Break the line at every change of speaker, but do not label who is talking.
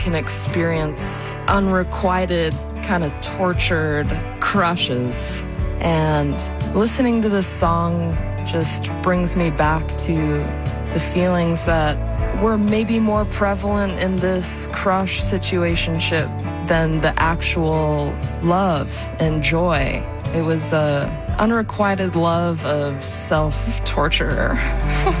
can experience unrequited, kind of tortured crushes. And listening to this song just brings me back to the feelings that were maybe more prevalent in this crush situationship than the actual love and joy. It was a unrequited love of self-torture.